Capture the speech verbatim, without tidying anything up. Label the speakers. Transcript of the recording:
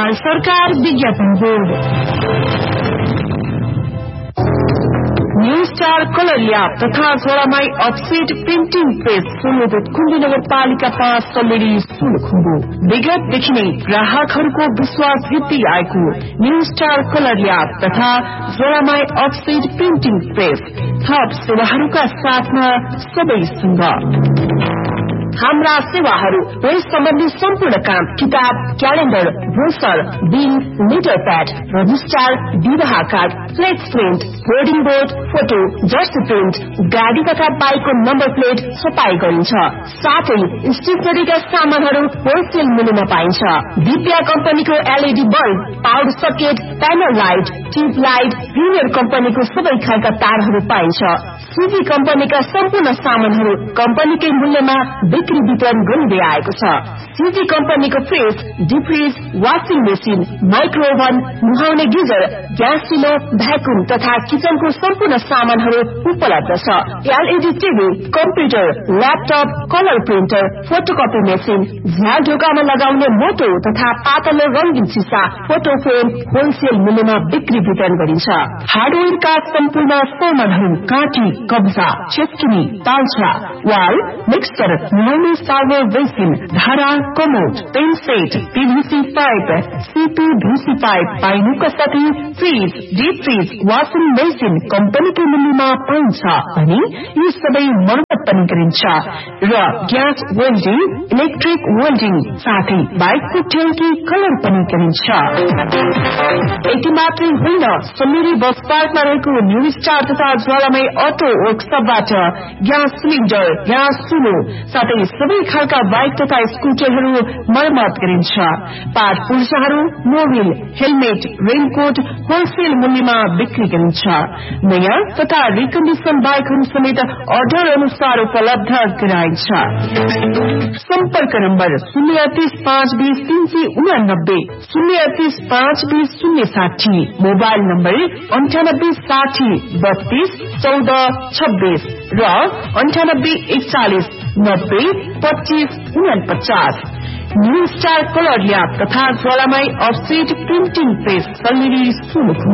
Speaker 1: नेपाल सरकार विज्ञापन board new star colour lab तथा जोडामाई अफसेट प्रिन्टिङ प्रेस सोलुदुत कुण्डी नगरपालिका पाँच सल्लेरी सोलुखुम्बु विगतदेखि नै ग्राहकहरूको विश्वास वृद्धि आएको न्यू स्टार कलर ल्याब तथा जोडामाई अफसेट प्रिन्टिङ प्रेस थप सेवाहरूका साथमा सबैसँग हाम्रा सेवाहरू प्रेस सम्बन्धी सम्पूर्ण काम किताब calendar brochure bill letter pad registrar विवाह card flex print boarding board photo Jersey print गाडी तथा बाइकको नम्बर प्लेट छपाई गरिन्छ साथै स्टेसनरीका सामानहरू होलसेल मूल्यमा पाइन्छ दिव्या कम्पनीको LED bulb power socket panel light tube light premier कम्पनीको सबै खालका तारहरू पाइन्छ सीजी कम्पनीका सम्पूर्ण सामानहरू कम्पनीकै मूल्यमा बिक्री वितरण गरिँदै आएको छ सीजी कम्पनीको फ्रिज डिफ्रिज वाशिङ मेसिन माइक्रोओभन नुहाउने गिजर ग्यास चुलो भ्याकुम तथा किचनको सम्पूर्ण सामानहरू उपलब्ध छ LED TV computer laptop colour printer photocopy machine झ्याल ढोकामा लगाउने मोटो तथा पातलो रंगीन सिसा फोटो फ्रेम होलसेल मूल्यमा बिक्री वितरण गरिन्छ हार्डवेयरका सम्पूर्ण सामानहरू काँटी कब्जा चेस्किनी तालछा वाल मिक्सर नुहाउने सार्भर बेसिन धारा commode pain set PVC pipe CP VC pipe पाइनुका साथै fridge deep fridge washing machine कम्पनीको मूल्यमा पाइन्छ अनि यी सबै मर्मत पनि गरिन्छ र ग्यास वेल्डिङ इलेक्ट्रिक वेल्डिङ साथै बाइकको ट्याङ्की कलर पनि गरिन्छ यति मात्रै होइन समेरी बस पार्कमा रहेको न्यू स्टार तथा ज्वालामय अटो वर्कसपबाट ग्यास सिलिन्डर ग्यास चुलो साथै सबै खालका बाइक तथा स्कुटरहरू मर्मत गरिन्छ part पुर्जाहरू Mobil helmet raincoat wholesale मूल्यमा बिक्री गरिन्छ नयाँ तथा रिकन्डिसन बाइकहरू समेत अर्डर अनुसार उपलब्ध गराइन्छ सम्पर्क नम्बर शून्य तीस पाँच बीस तीन सय उनानब्बे शून्य तीस पाँच बीस शून्य साठी मोबाइल नम्बर अन्ठानब्बे साठी बत्तीस चौध छब्बीस र अन्ठानब्बे एकचालिस नब्बे पच्चीस उनपचास न्यू स्टार कलर ल्याब तथा ज्वालामाई offset printing press Salleri Solukhumbu